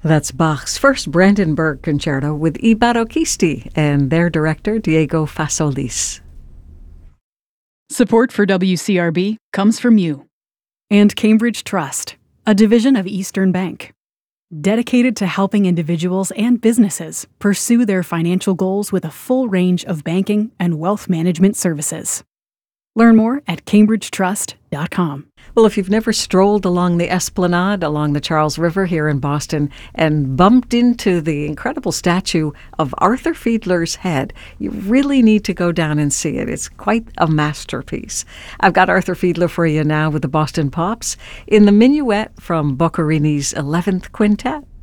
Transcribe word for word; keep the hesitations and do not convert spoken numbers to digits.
That's Bach's first Brandenburg Concerto with I Barocchisti and their director Diego Fasolis. Support for W C R B comes from you and Cambridge Trust, a division of Eastern Bank, dedicated to helping individuals and businesses pursue their financial goals with a full range of banking and wealth management services. Learn more at cambridge trust dot com. Well, if you've never strolled along the Esplanade along the Charles River here in Boston and bumped into the incredible statue of Arthur Fiedler's head, you really need to go down and see it. It's quite a masterpiece. I've got Arthur Fiedler for you now with the Boston Pops in the minuet from Boccherini's eleventh Quintet.